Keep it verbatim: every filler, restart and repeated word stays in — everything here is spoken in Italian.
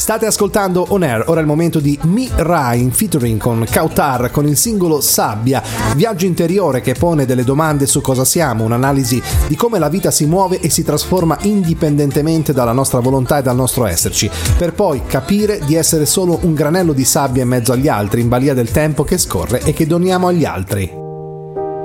State ascoltando On Air, ora è il momento di Mi-Ra in featuring con Kautar con il singolo Sabbia, viaggio interiore che pone delle domande su cosa siamo, un'analisi di come la vita si muove e si trasforma indipendentemente dalla nostra volontà e dal nostro esserci, per poi capire di essere solo un granello di sabbia in mezzo agli altri, in balia del tempo che scorre e che doniamo agli altri.